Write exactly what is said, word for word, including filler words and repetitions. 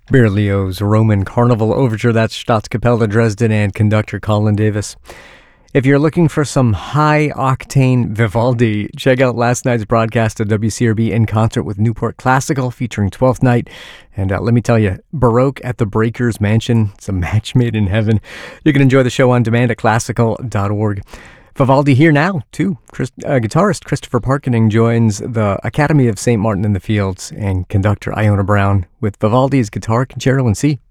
Berlioz' Roman Carnival Overture, that's Staatskapelle Dresden and conductor Colin Davis. If you're looking for some high-octane Vivaldi, check out last night's broadcast of W C R B in concert with Newport Classical featuring Twelfth Night. And uh, let me tell you, Baroque at the Breakers Mansion, it's a match made in heaven. You can enjoy the show on demand at classical dot org. Vivaldi here now, too. Chris, uh, guitarist Christopher Parkening joins the Academy of Saint Martin in the Fields and conductor Iona Brown with Vivaldi's Guitar Concerto in C.